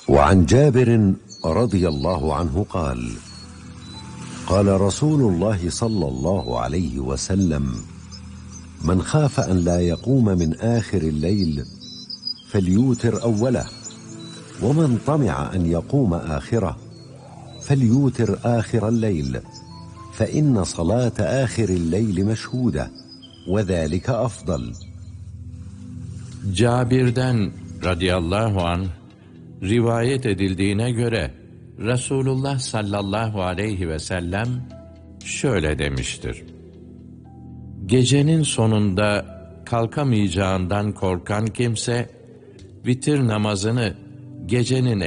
وعن جابر رضي الله عنه قال: قال رسول الله صلى الله عليه وسلم: من خاف أن لا يقوم من آخر الليل فليوتر أوله، ومن طمع أن يقوم آخره فليوتر آخر الليل، فإن صلاة آخر الليل مشهودة وذلك أفضل. Cabir'den radıyallahu anh rivayet edildiğine göre Resulullah sallallahu aleyhi ve sellem şöyle demiştir: gecenin sonunda kalkamayacağından korkan kimse vitir namazını gecenin